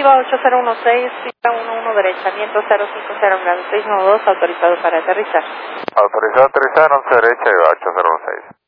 Viva 8016, pista 11 derecha, viento 050 grados 692, autorizado para aterrizar. Autorizado a aterrizar, 11 derecha y 806.